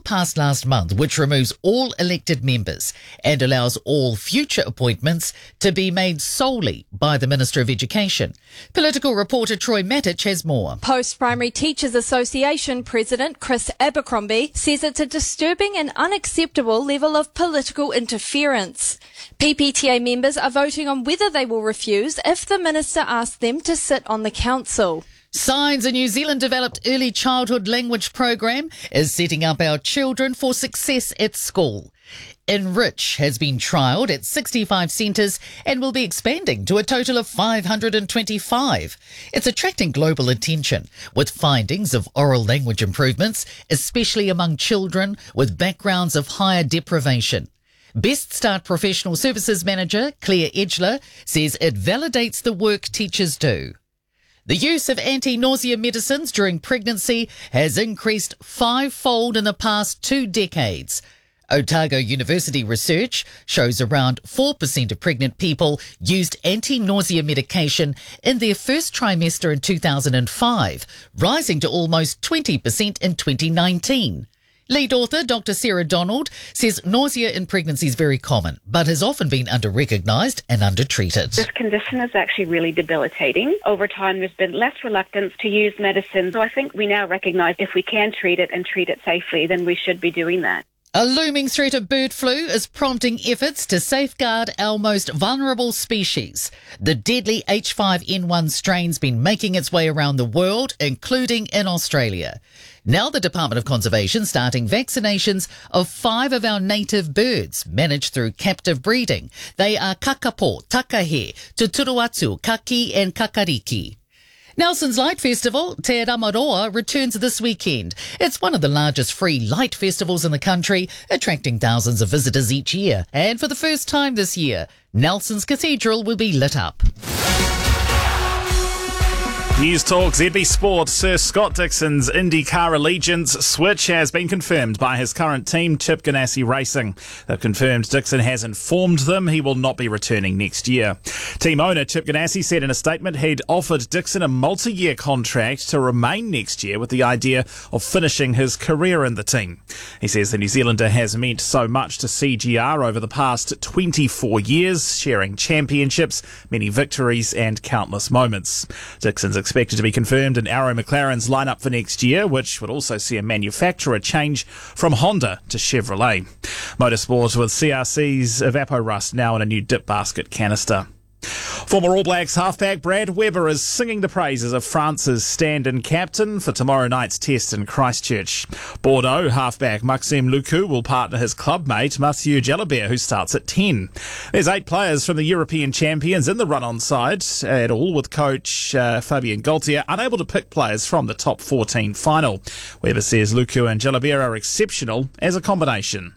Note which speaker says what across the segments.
Speaker 1: passed last month, which removes all elected members and allows all future appointments to be made solely by the Minister of Education. Political reporter Troy Matic has more.
Speaker 2: Post-Primary Teachers Association President Chris Abercrombie says it's a disturbing and unacceptable level of political interference. PPTA members are voting on whether they will refuse if the minister asks them to sit on the council.
Speaker 1: Signs, a New Zealand developed early childhood language program, is setting up our children for success at school. Enrich has been trialled at 65 centres and will be expanding to a total of 525. It's attracting global attention, with findings of oral language improvements, especially among children with backgrounds of higher deprivation. Best Start Professional Services Manager Claire Edgler says it validates the work teachers do. The use of anti-nausea medicines during pregnancy has increased fivefold in the past 2 decades. Otago University research shows around 4% of pregnant people used anti-nausea medication in their first trimester in 2005, rising to almost 20% in 2019. Lead author Dr. Sarah Donald says nausea in pregnancy is very common, but has often been under-recognised and under-treated.
Speaker 3: This condition is actually really debilitating. Over time, there's been less reluctance to use medicine. So I think we now recognise if we can treat it and treat it safely, then we should be doing that.
Speaker 1: A looming threat of bird flu is prompting efforts to safeguard our most vulnerable species. The deadly H5N1 strain's been making its way around the world, including in Australia. Now the Department of Conservation starting vaccinations of 5 of our native birds managed through captive breeding. They are kakapo, takahe, tuturuatu, kaki and kakariki. Nelson's Light Festival, Te Ramaroa, returns this weekend. It's one of the largest free light festivals in the country, attracting thousands of visitors each year. And for the first time this year, Nelson's Cathedral will be lit up.
Speaker 4: News Talk ZB Sport. Sir Scott Dixon's IndyCar allegiance switch has been confirmed by his current team, Chip Ganassi Racing. They've confirmed Dixon has informed them he will not be returning next year. Team owner Chip Ganassi said in a statement he'd offered Dixon a multi-year contract to remain next year with the idea of finishing his career in the team. He says the New Zealander has meant so much to CGR over the past 24 years, sharing championships, many victories and countless moments. Dixon's expected to be confirmed in Arrow McLaren's lineup for next year, which would also see a manufacturer change from Honda to Chevrolet. Motorsport with CRC's Evaporust now in a new dip basket canister. Former All Blacks halfback Brad Weber is singing the praises of France's stand-in captain for tomorrow night's test in Christchurch. Bordeaux halfback Maxime Lucu will partner his clubmate Mathieu Jalabert, who starts at 10. There's 8 players from the European champions in the run-on side at all, with coach Fabien Gaultier unable to pick players from the top 14 final. Weber says Lucu and Jalabert are exceptional as a combination.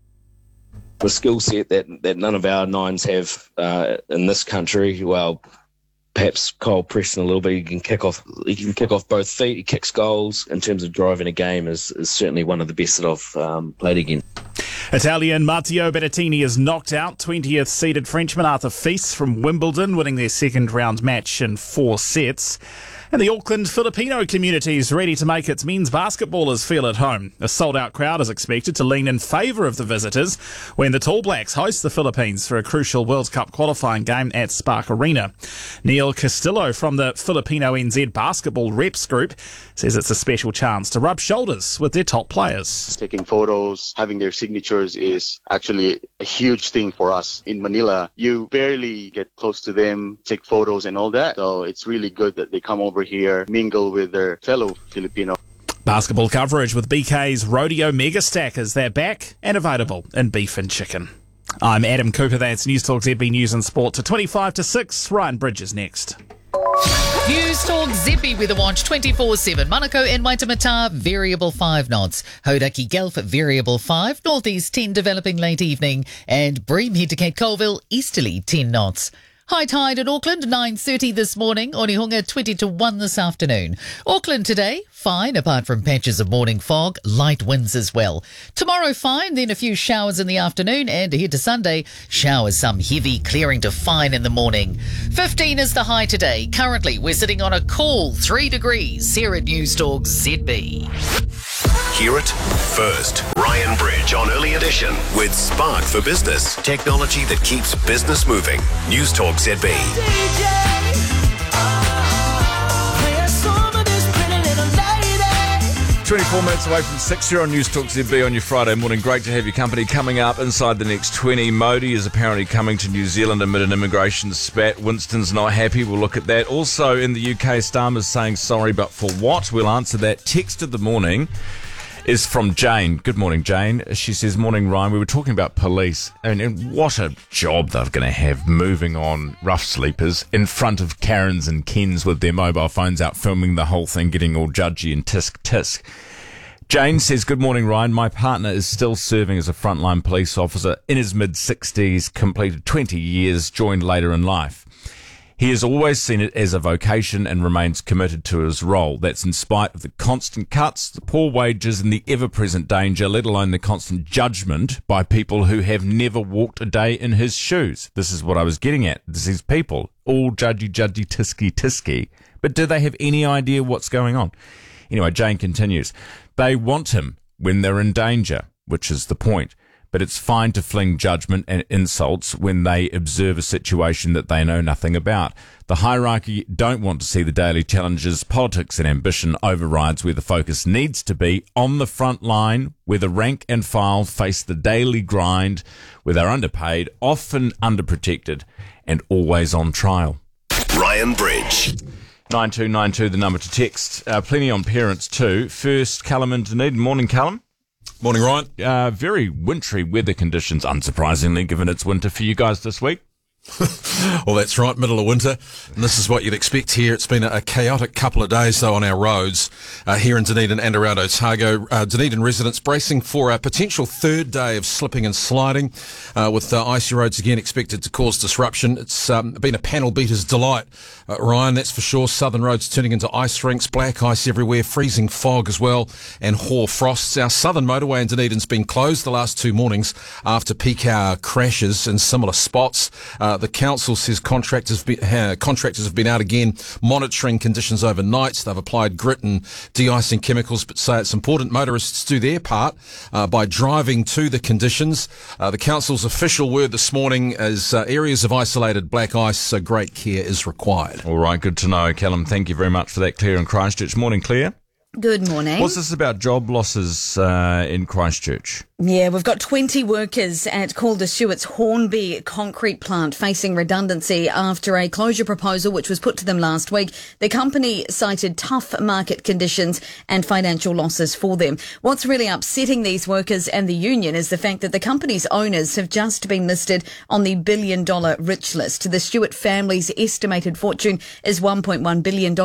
Speaker 5: The skill set that none of our nines have in this country. Well, perhaps Kyle Preston a little bit. He can kick off both feet. He kicks goals. In terms of driving a game, is certainly one of the best that I've played against.
Speaker 4: Italian Matteo Berrettini is knocked out 20th seeded Frenchman Arthur Fils from Wimbledon, winning their second round match in 4 sets. And the Auckland Filipino community is ready to make its men's basketballers feel at home. A sold-out crowd is expected to lean in favour of the visitors when the Tall Blacks host the Philippines for a crucial World Cup qualifying game at Spark Arena. Neil Castillo from the Filipino NZ Basketball Reps Group says it's a special chance to rub shoulders with their top players.
Speaker 6: Taking photos, having their signatures is actually a huge thing for us. In Manila, you barely get close to them, take photos and all that. So it's really good that they come over here, mingle with their fellow Filipino.
Speaker 4: Basketball coverage with BK's Rodeo Mega Stackers. They're back and available in beef and chicken. I'm Adam Cooper. That's News Talk ZB News and Sport to 25 to 6. Ryan Bridges next.
Speaker 1: News Talk ZB Weather Watch 24/7. Manukau and Waitemata, variable 5 knots. Hauraki Gulf, variable 5. Northeast 10, developing late evening. And Bream head to Cape Colville, easterly 10 knots. High tide in Auckland, 9:30 this morning. Onehunga, 20 to 1 this afternoon. Auckland today, fine, apart from patches of morning fog, light winds as well. Tomorrow fine, then a few showers in the afternoon, and ahead to Sunday, showers, some heavy, clearing to fine in the morning. 15 is the high today. Currently, we're sitting on a cool 3 degrees here at Newstalk ZB.
Speaker 7: Hear it first. Ryan Bridge on Early Edition with Spark for Business. Technology that keeps business moving. Newstalk ZB.
Speaker 8: 24 minutes away from 6 here on Newstalk ZB on your Friday morning. Great to have your company. Coming up inside the next 20, Modi is apparently coming to New Zealand amid an immigration spat. Winston's not happy. We'll look at that. Also in the UK, Starmer's saying sorry, but for what? We'll answer that. Text of the morning is from Jane. Good morning, Jane. She says, morning, Ryan. We were talking about police, and what a job they're going to have moving on rough sleepers in front of Karens and Kens with their mobile phones out, filming the whole thing, getting all judgy and tisk. Jane says, good morning, Ryan. My partner is still serving as a frontline police officer in his mid-60s, completed 20 years, joined later in life. He has always seen it as a vocation and remains committed to his role. That's in spite of the constant cuts, the poor wages and the ever-present danger, let alone the constant judgment by people who have never walked a day in his shoes. This is what I was getting at. These people, all judgy, tisky. But do they have any idea what's going on? Anyway, Jane continues. They want him when they're in danger, which is the point. But it's fine to fling judgment and insults when they observe a situation that they know nothing about. The hierarchy don't want to see the daily challenges. Politics and ambition overrides where the focus needs to be, on the front line, where the rank and file face the daily grind, where they're underpaid, often underprotected, and always on trial.
Speaker 7: Ryan Bridge.
Speaker 8: 9292, the number to text. Plenty on parents too. First, Callum in Dunedin. Morning, Callum.
Speaker 9: Morning, Ryan.
Speaker 8: Very wintry weather conditions, unsurprisingly, given it's winter for you guys this week.
Speaker 9: Well, that's right, middle of winter, and this is what you'd expect here. It's been a chaotic couple of days, though, on our roads here in Dunedin and around Otago. Dunedin residents bracing for a potential third day of slipping and sliding, with icy roads again expected to cause disruption. It's been a panel beater's delight, Ryan, that's for sure. Southern roads turning into ice rinks, black ice everywhere, freezing fog as well, and hoar frosts. Our southern motorway in Dunedin's been closed the last 2 mornings after peak hour crashes in similar spots. The council says contractors have been out again monitoring conditions overnight. They've applied grit and de-icing chemicals, but say it's important motorists do their part by driving to the conditions. The council's official word this morning is areas of isolated black ice, so great care is required.
Speaker 8: All right, good to know, Callum. Thank you very much for that, Claire in Christchurch. Morning, Claire.
Speaker 10: Good morning.
Speaker 8: What's this about job losses in Christchurch?
Speaker 10: Yeah, we've got 20 workers at Calder Stewart's Hornby concrete plant facing redundancy after a closure proposal which was put to them last week. The company cited tough market conditions and financial losses for them. What's really upsetting these workers and the union is the fact that the company's owners have just been listed on the $1 billion rich list. The Stewart family's estimated fortune is $1.1 billion.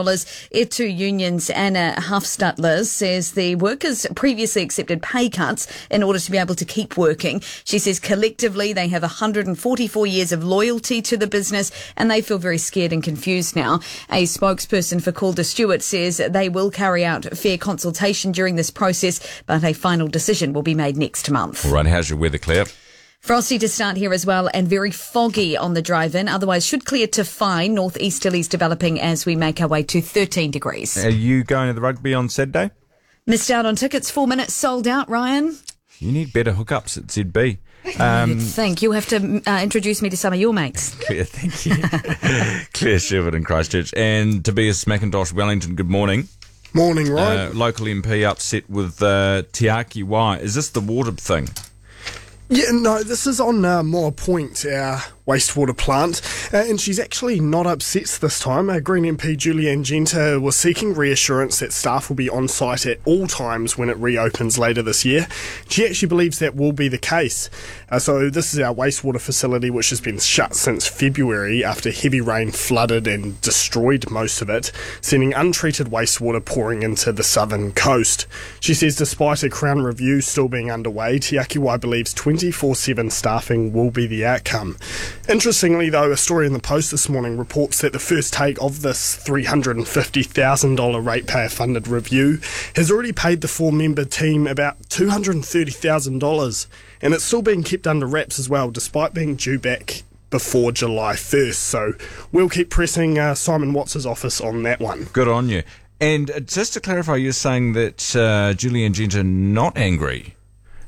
Speaker 10: E2 Union's Anna Huffstutler says the workers previously accepted pay cuts in order to be able to keep working. She says collectively they have 144 years of loyalty to the business and they feel very scared and confused now. A spokesperson for Calder Stewart says they will carry out fair consultation during this process, but a final decision will be made next month.
Speaker 8: All right, how's your weather, Claire?
Speaker 10: Frosty to start here as well and very foggy on the drive-in. Otherwise should clear to fine. Northeasterlies developing as we make our way to 13 degrees.
Speaker 8: Are you going to the rugby on Saturday?
Speaker 10: Missed out on tickets, 4 minutes sold out, Ryan.
Speaker 8: You need better hookups at ZB.
Speaker 10: You'd think. You'll have to introduce me to some of your mates.
Speaker 8: Claire, thank you. Claire Sherwood in Christchurch. And Tobias McIntosh, Wellington, good morning.
Speaker 11: Morning, Ryan.
Speaker 8: Local MP upset with Te Aki Wai. Is this the water thing?
Speaker 11: Yeah, no, this is on Moa Point, our wastewater plant, and she's actually not upset this time. Green MP Julianne Genta was seeking reassurance that staff will be on site at all times when it reopens later this year. She actually believes that will be the case. So this is our wastewater facility which has been shut since February after heavy rain flooded and destroyed most of it, sending untreated wastewater pouring into the southern coast. She says despite a Crown review still being underway, Te Aki Wai believes 24/7 staffing will be the outcome. Interestingly, though, a story in the Post this morning reports that the first take of this $350,000 ratepayer-funded review has already paid the four-member team about $230,000, and it's still being kept under wraps as well, despite being due back before July 1st. So we'll keep pressing Simon Watts' office on that one.
Speaker 8: Good on you. And just to clarify, you're saying that Julie and Genta are not angry